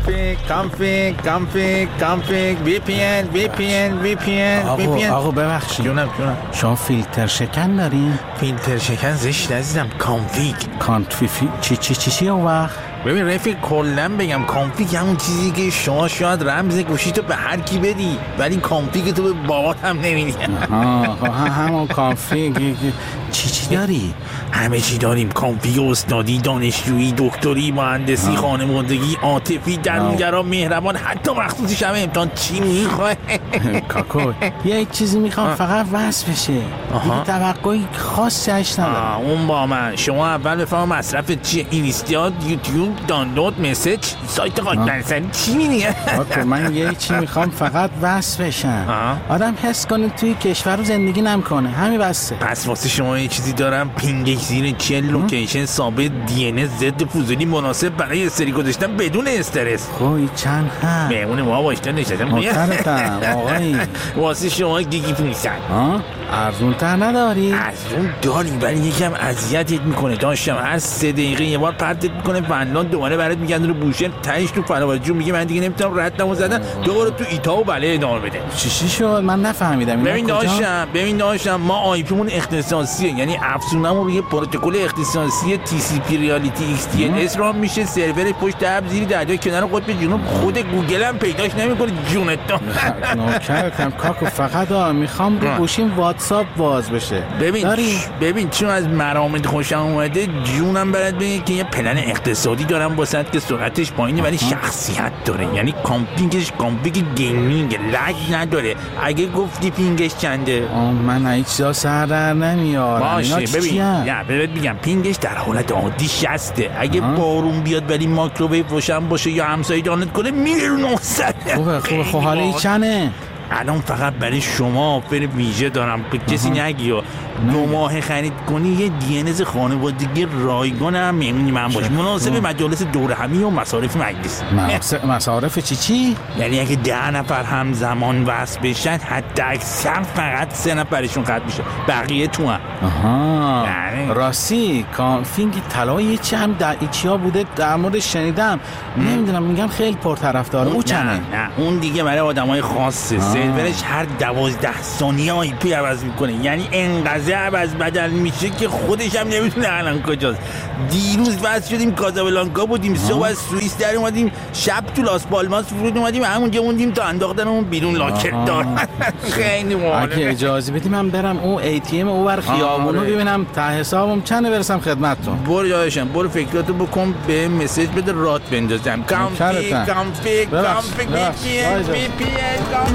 کانفیگ VPN آقا ببخشید جونم شما فیلتر شکن دارین؟ فیلتر شکن زشت عزیزم. کانفیگ چی اون وقت؟ ببین رفیق کلا بگم کانفیگ همون چیزی که شما شاید رمز گوشیتو به هر کی بدی ولی کانفیگ تو به بابات هم نمیدی. همون کانفیگ چی داری؟ همه چی داریم. کانفیگ استادی، دانشجویی، دکتری، مهندسی، خانوادگی، عاطفی، درونگرا، مهربان، حتی مخصوصی شب امتحان. چی میخوای؟ کاکو یه چیزی میخوام فقط وصل بشه. دیگه توقعی خاصی هست ندارم. اون با من. شما اول بفهم مصرفت چیه. اینستیاد، یوتیوب، دانلود، مسیج، سایت خاکبرسری چی میگه؟ کاکو من یه چی میخوام فقط وصل بشم. آدم حس کنه توی کشور رو زندگی نمیکنه. همین بسه. پس واسه شما یه چیزی دارم. پینگ زیر 40 لوکیشن ثابت، دی ان اس ضد فضولی مناسب برای استری گذاشتن بدون استرس. خوی چند هم مهمون ما باشتن نشستم. محترمتم آقایی. واسه شما گیگی 500. ارزون تر نداری؟ ارزون داریم ولی یکم اذیتت میکنه. داشتم هر 3 دقیقه یه بار پرتت میکنه فنلاند، دوباره برات میگن رو بوشهر، تهش تو فناوریجو میگه من دیگه نمیتونم ردمو زدن، دوباره تو ایتا و بله ادامه بده. چی شد؟ من نفهمیدم. ببین داشتم ما آی پی مون اختصاصیه، یعنی افزونمون روی پروتکل اختصاصی تی سی پی ریالیتی ایکس تی ان اس رام میشه. سرور پشت اب زیر دریای کنار قطب جنوب. خود گوگل هم پیداش نمیکنه. جونت نوکرتم کاکو. فقط میخوام رو گوشیم واتساپ باز بشه. ببین چون از مرامت خوشم اومده جونم برات بگه که یه پلن اقتصادی دارم واسط که سرعتش پایینه ولی شخصیت داره. یعنی کانفیگ گیمینگ، لگ نداره. اگه گفتی پینگش چنده؟ من هیچ جا سر در نمیارم. باشه ببین میگم پینگش در حالت عادی 60. اگه بارون بیاد ولی مایکروویو روشن باشه یا همسایه دانلود کنه میره رو 900. خوبه حالا چنه؟ الان فقط برای شما آفر ویژه دارم. به کسی نگی. 2 ماه خرید کنی یه دی ان اس خانوادگی رایگان هم مهمونی من باش. مناسب مجالس دور همی و مصارف مجلس. مصارف چی؟ یعنی اگه 10 نفر همزمان وصل بشن حتی اکثر فقط 3 نفرشون قطع میشه، بقیه تو هم. راستی کانفیگ طلای چی هم در ایکیا بوده، در مورد شنیدم. نمیدونم میگن خیلی پرطرفدار. او چنه؟ نه اون دیگه برای آدمای خاصه. سرورش هر 12 ثانیه آی پی عوض میکنه. یعنی انقدر عوض بدل میشه که خودش هم نمیتونه الان کجاست. دیروز واسه شدیم کازابلانکا بودیم، صبح از سوئیس در اومدیم، شب تو لاس پالماس فرود اومدیم، همونجا موندیم تا انداختنمون بیرون لاکت دار. خیلی مهمه. اگه اجازه بدی من برم او ای تی ام اونور خیابونو ببینم ته حسابم چنده برسم خدمتتون. برو یادشم برو فکراتو بکن، به مسیج بده رات بندازم. کانفیگ